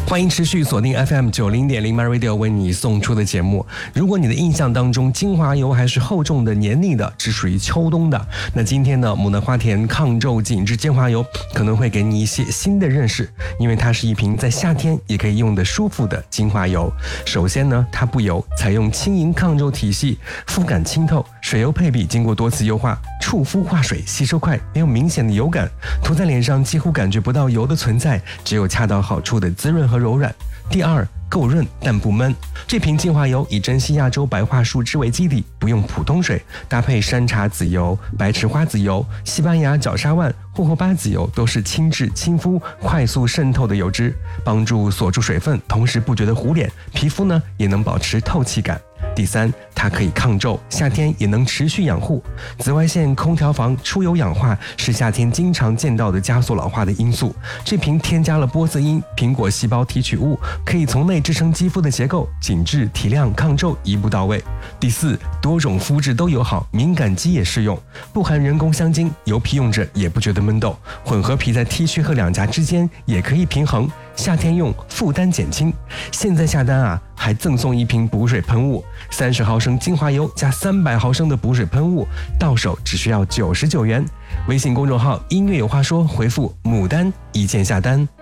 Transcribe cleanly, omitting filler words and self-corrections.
欢迎持续锁定 FM90.0 MyRadio 为你送出的节目。如果你的印象当中精华油还是厚重的、黏腻的，只属于秋冬的，那今天呢，牡丹花田抗皱紧致精华油可能会给你一些新的认识，因为它是一瓶在夏天也可以用的舒服的精华油。首先呢，它不油，采用轻盈抗皱体系，肤感清透，水油配比经过多次优化，触肤化水，吸收快，没有明显的油感，涂在脸上几乎感觉不到油的存在，只有恰到好处的滋润和柔软。第二，够润但不闷。这瓶精华油以珍稀亚洲白桦树枝为基底，不用普通水，搭配山茶籽油、白池花籽油、西班牙角鲨烷、霍霍巴籽油，都是轻质亲肤、快速渗透的油脂，帮助锁住水分，同时不觉得糊脸，皮肤呢也能保持透气感。第三，它可以抗皱，夏天也能持续养护。紫外线、空调房、出油氧化是夏天经常见到的加速老化的因素。这瓶添加了玻色因、苹果细胞提取物，可以从内支撑肌肤的结构，紧致、提亮、抗皱一步到位。第四，多种肤质都友好，敏感肌也适用，不含人工香精，油皮用着也不觉得闷痘。混合皮在 T 区和两颊之间也可以平衡，夏天用负担减轻。现在下单啊，还赠送一瓶补水喷雾，30毫升精华油加300毫升的补水喷雾，到手只需要99元。微信公众号音乐有话说，回复牡丹一键下单。